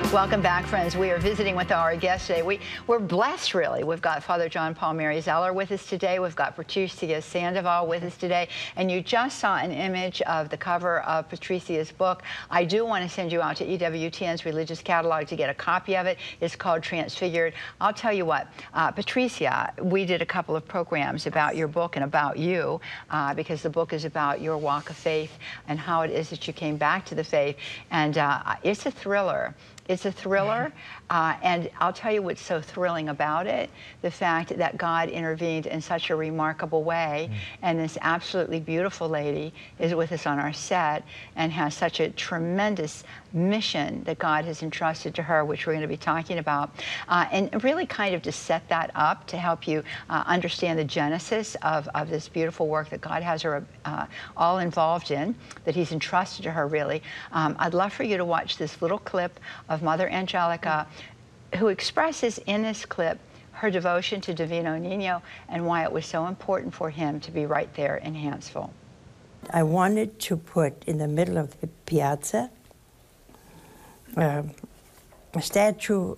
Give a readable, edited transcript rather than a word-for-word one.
Welcome back, friends. We are visiting with our guest today. We're blessed, really. We've got Father John Paul Mary Zeller with us today. We've got Patricia Sandoval with us today. And you just saw an image of the cover of Patricia's book. I do want to send you out to EWTN's Religious Catalog to get a copy of it. It's called Transfigured. I'll tell you what, Patricia, we did a couple of programs about your book and about you, because the book is about your walk of faith and how it is that you came back to the faith. And it's a thriller. It's a thriller, and I'll tell you what's so thrilling about it, the fact that God intervened in such a remarkable way, and this absolutely beautiful lady is with us on our set and has such a tremendous mission that God has entrusted to her, which we're going to be talking about, and really kind of to set that up to help you understand the genesis of this beautiful work that God has her all involved in, that He's entrusted to her, really. I'd love for you to watch this little clip of Mother Angelica, who expresses in this clip her devotion to Divino Niño and why it was so important for him to be right there in Hanceville. I wanted to put in the middle of the piazza a statue